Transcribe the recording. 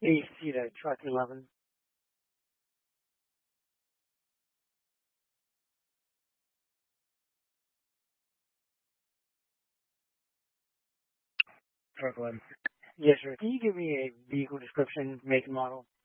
Yeah, you can see the truck 11. Truck 11. Yes, sir. Can you give me a vehicle description, make and model?